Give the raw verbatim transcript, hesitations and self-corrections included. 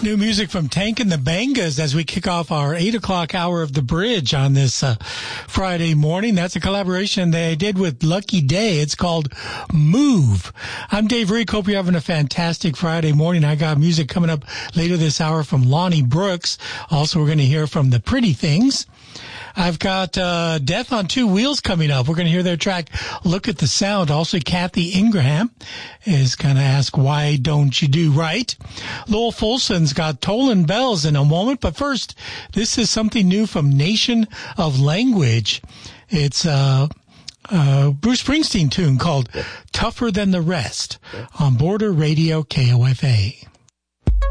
New music from Tank and the Bangas as we kick off our eight o'clock hour of the bridge on this uh, Friday morning. That's a collaboration they did with Lucky Day. It's called Move. I'm Dave Reek. Hope you're having a fantastic Friday morning. I got music coming up later this hour from Lonnie Brooks. Also, we're going to hear from The Pretty Things. I've got uh, Death on Two Wheels coming up. We're going to hear their track, Look at the Sound. Also, Kathy Ingraham is going to ask, why don't you do right? Lowell Fulson's got Tollin' Bells in a moment. But first, this is something new from Nation of Language. It's uh, a Bruce Springsteen tune called Tougher Than the Rest on Border Radio K O F A.